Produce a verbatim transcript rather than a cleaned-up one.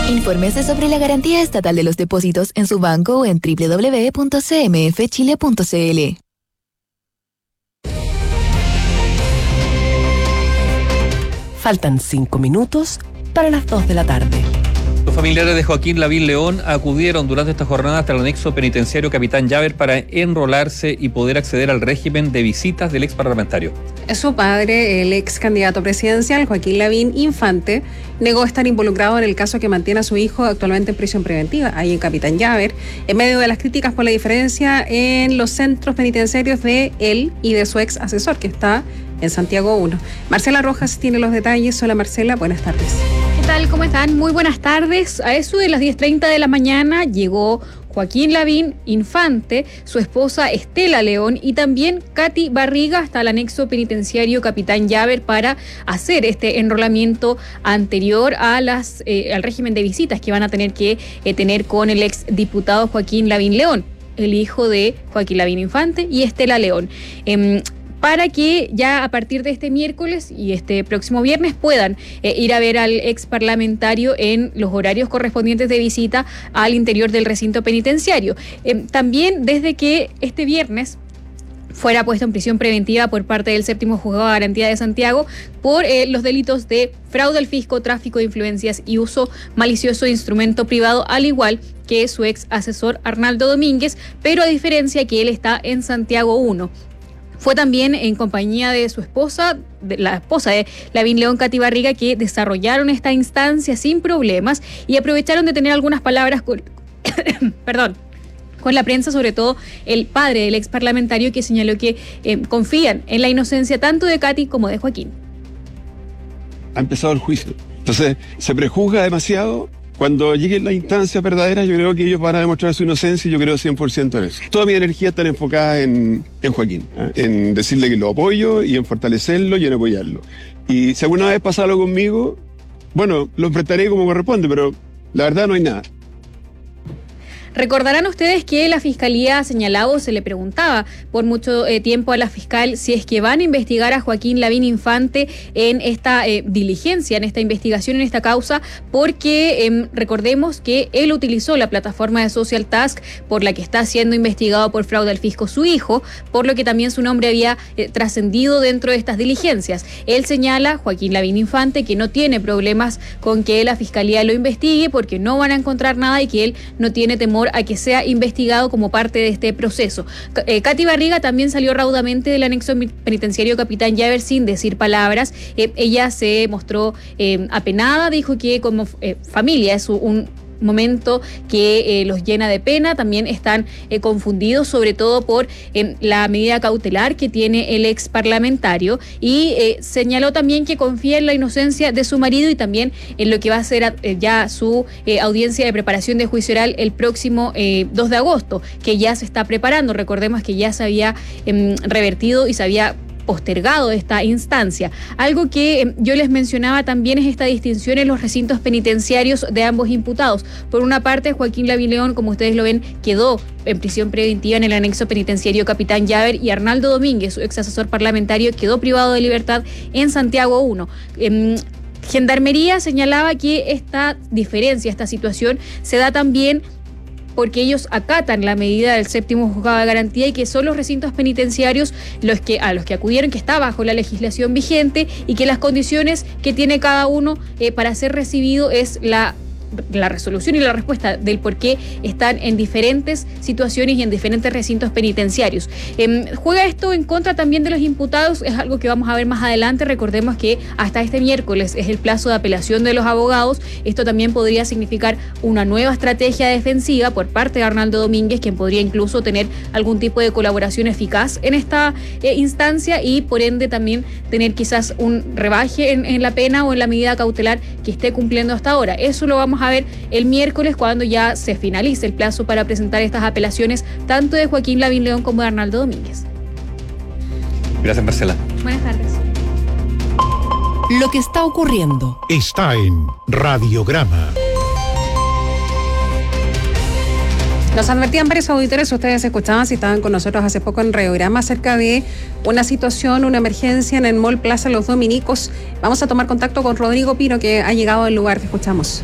Infórmese sobre la garantía estatal de los depósitos en su banco o en doble u doble u doble u punto c m f chile punto c l. Faltan cinco minutos para las dos de la tarde. Los familiares de Joaquín Lavín León acudieron durante esta jornada hasta el anexo penitenciario Capitán Llaver para enrolarse y poder acceder al régimen de visitas del ex parlamentario. Su padre, el ex candidato presidencial, Joaquín Lavín Infante, negó estar involucrado en el caso que mantiene a su hijo actualmente en prisión preventiva, ahí en Capitán Llaver, en medio de las críticas por la diferencia en los centros penitenciarios de él y de su ex asesor, que está en Santiago uno. Marcela Rojas tiene los detalles. Hola Marcela, buenas tardes. ¿Qué tal? ¿Cómo están? Muy buenas tardes. A eso de las diez treinta de la mañana llegó Joaquín Lavín Infante, su esposa Estela León y también Katy Barriga hasta el anexo penitenciario Capitán Llaver para hacer este enrolamiento anterior a las eh, al régimen de visitas que van a tener que eh, tener con el ex diputado Joaquín Lavín León, el hijo de Joaquín Lavín Infante y Estela León. Eh, para que ya a partir de este miércoles y este próximo viernes puedan eh, ir a ver al ex parlamentario en los horarios correspondientes de visita al interior del recinto penitenciario. Eh, también desde que este viernes fuera puesto en prisión preventiva por parte del séptimo juzgado de garantía de Santiago por eh, los delitos de fraude al fisco, tráfico de influencias y uso malicioso de instrumento privado, al igual que su ex asesor Arnaldo Domínguez, pero a diferencia que él está en Santiago uno. Fue también en compañía de su esposa, de la esposa de Lavín León, Katy Barriga, que desarrollaron esta instancia sin problemas y aprovecharon de tener algunas palabras con, perdón, con la prensa, sobre todo el padre del ex parlamentario, que señaló que eh, confían en la inocencia tanto de Katy como de Joaquín. Ha empezado el juicio, entonces se prejuzga demasiado. Cuando lleguen las instancias verdaderas, yo creo que ellos van a demostrar su inocencia y yo creo cien por ciento en eso. Toda mi energía está enfocada en, en Joaquín, ¿eh? En decirle que lo apoyo y en fortalecerlo y en apoyarlo. Y si alguna vez pasa algo conmigo, bueno, lo enfrentaré como corresponde, pero la verdad no hay nada. Recordarán ustedes que la Fiscalía señalaba o se le preguntaba por mucho eh, tiempo a la fiscal si es que van a investigar a Joaquín Lavín Infante en esta eh, diligencia, en esta investigación, en esta causa, porque eh, recordemos que él utilizó la plataforma de Social Task por la que está siendo investigado por fraude al fisco su hijo, por lo que también su nombre había eh, trascendido dentro de estas diligencias. Él señala, Joaquín Lavín Infante, que no tiene problemas con que la Fiscalía lo investigue porque no van a encontrar nada y que él no tiene temor a que sea investigado como parte de este proceso. Eh, Katy Barriga también salió raudamente del anexo penitenciario Capitán Llaver sin decir palabras. Eh, ella se mostró eh, apenada, dijo que como eh, familia es un momento que eh, los llena de pena. También están eh, confundidos, sobre todo por eh, la medida cautelar que tiene el ex parlamentario, y eh, señaló también que confía en la inocencia de su marido y también en lo que va a ser eh, ya su eh, audiencia de preparación de juicio oral el próximo eh, dos de agosto, que ya se está preparando. Recordemos que ya se había eh, revertido y se había postergado esta instancia. Algo que eh, yo les mencionaba también es esta distinción en los recintos penitenciarios de ambos imputados. Por una parte, Joaquín Lavín León, como ustedes lo ven, quedó en prisión preventiva en el anexo penitenciario Capitán Llaver, y Arnaldo Domínguez, su ex asesor parlamentario, quedó privado de libertad en Santiago uno. Eh, Gendarmería señalaba que esta diferencia, esta situación, se da también porque ellos acatan la medida del séptimo juzgado de garantía y que son los recintos penitenciarios los que a los que acudieron, que está bajo la legislación vigente, y que las condiciones que tiene cada uno eh, para ser recibido es la la resolución y la respuesta del por qué están en diferentes situaciones y en diferentes recintos penitenciarios. Eh, juega esto en contra también de los imputados, es algo que vamos a ver más adelante. Recordemos que hasta este miércoles es el plazo de apelación de los abogados. Esto también podría significar una nueva estrategia defensiva por parte de Arnaldo Domínguez, quien podría incluso tener algún tipo de colaboración eficaz en esta eh, instancia y por ende también tener quizás un rebaje en, en la pena o en la medida cautelar que esté cumpliendo hasta ahora. Eso lo vamos a ver el miércoles cuando ya se finalice el plazo para presentar estas apelaciones tanto de Joaquín Lavín León como de Arnaldo Domínguez. Gracias, Marcela. Buenas tardes. Lo que está ocurriendo está en Radiograma. Nos advertían varios auditores, ustedes escuchaban si estaban con nosotros hace poco en Radiograma, acerca de una situación, una emergencia en el Mall Plaza Los Dominicos. Vamos a tomar contacto con Rodrigo Pino, que ha llegado al lugar. Te escuchamos.